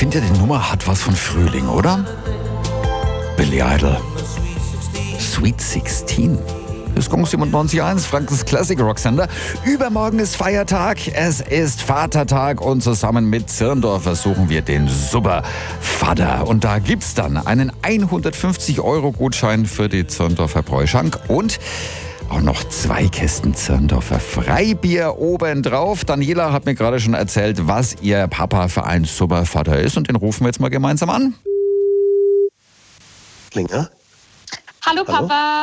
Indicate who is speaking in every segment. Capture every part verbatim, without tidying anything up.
Speaker 1: finde, die Nummer hat was von Frühling, oder? Billy Idol. Sweet sixteen. Das ist Gong siebenundneunzig Komma eins, Frankens Classic Rocksender. Übermorgen ist Feiertag, es ist Vatertag und zusammen mit Zirndorf suchen wir den Supervater. Und da gibt's dann einen hundertfünfzig Euro Gutschein für die Zirndorfer Bräuschank und auch noch zwei Kästen Zirndorfer Freibier obendrauf. Daniela hat mir gerade schon erzählt, was ihr Papa für ein Supervater ist und den rufen wir jetzt mal gemeinsam an.
Speaker 2: Klinger?
Speaker 3: Hallo, Hallo Papa.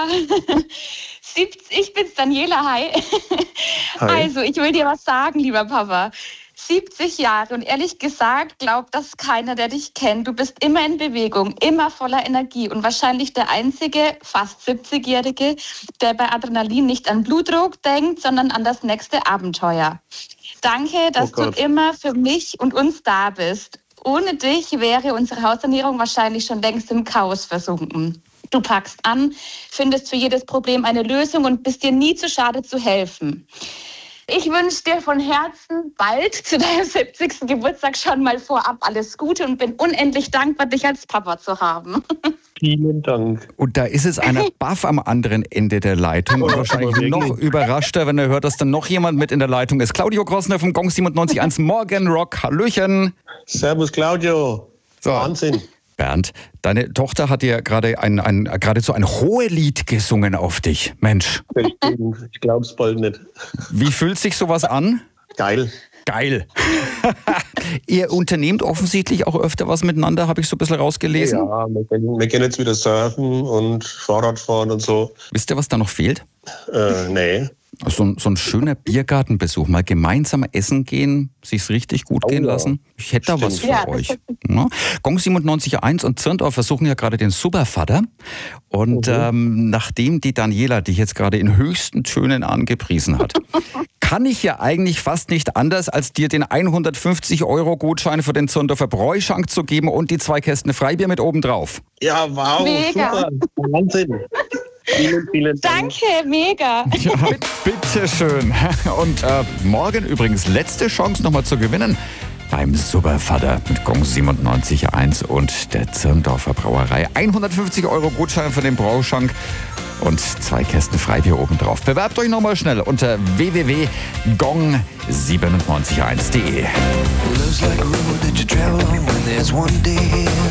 Speaker 3: Ich bin's, Daniela. Hi. Hi. Also, ich will dir was sagen, lieber Papa. siebzig Jahre und ehrlich gesagt glaubt das keiner, der dich kennt. Du bist immer in Bewegung, immer voller Energie und wahrscheinlich der einzige, fast siebzigjährige, der bei Adrenalin nicht an Blutdruck denkt, sondern an das nächste Abenteuer. Danke, dass oh du immer für mich und uns da bist. Ohne dich wäre unsere Hausernährung wahrscheinlich schon längst im Chaos versunken. Du packst an, findest für jedes Problem eine Lösung und bist dir nie zu schade zu helfen. Ich wünsche dir von Herzen bald zu deinem siebzigsten Geburtstag schon mal vorab alles Gute und bin unendlich dankbar, dich als Papa zu haben.
Speaker 2: Vielen Dank.
Speaker 1: Und da ist es einer baff am anderen Ende der Leitung und wahrscheinlich noch überraschter, wenn er hört, dass dann noch jemand mit in der Leitung ist. Claudio Grossner vom Gong siebenundneunzig Komma eins Morgen Rock. Hallöchen.
Speaker 2: Servus Claudio.
Speaker 1: So.
Speaker 2: Wahnsinn.
Speaker 1: Bernd, deine Tochter hat dir gerade ein, ein, geradezu ein Hohelied gesungen auf dich. Mensch.
Speaker 2: Ich glaub's bald nicht.
Speaker 1: Wie fühlt sich sowas an?
Speaker 2: Geil.
Speaker 1: Geil. Ihr unternehmt offensichtlich auch öfter was miteinander, habe ich so ein bisschen rausgelesen.
Speaker 2: Ja, wir gehen, wir gehen jetzt wieder surfen und Fahrradfahren und so.
Speaker 1: Wisst ihr, was da noch fehlt?
Speaker 2: Äh, nee.
Speaker 1: So ein, so ein schöner Biergartenbesuch, mal gemeinsam essen gehen, sich's richtig gut oh, gehen ja. lassen. Ich hätte da was für ja, euch. Ja. Gong siebenundneunzig Komma eins und Zirndorf versuchen ja gerade den Supervater. Und okay. ähm, nachdem die Daniela dich jetzt gerade in höchsten Tönen angepriesen hat, kann ich ja eigentlich fast nicht anders, als dir den hundertfünfzig Euro Gutschein für den Zirndorfer Bräuschank zu geben und die zwei Kästen Freibier mit oben drauf.
Speaker 2: Ja, wow,
Speaker 3: mega.
Speaker 2: Super, Wahnsinn. Vielen, vielen Dank.
Speaker 3: Danke, mega.
Speaker 1: Ja, bitteschön. Und äh, morgen übrigens letzte Chance nochmal zu gewinnen beim Supervater mit Gong siebenundneunzig Komma eins und der Zirndorfer Brauerei. hundertfünfzig Euro Gutschein für den Bräuschank und zwei Kästen Freibier obendrauf. Bewerbt euch nochmal schnell unter w w w punkt gong siebenundneunzig Komma eins punkt de.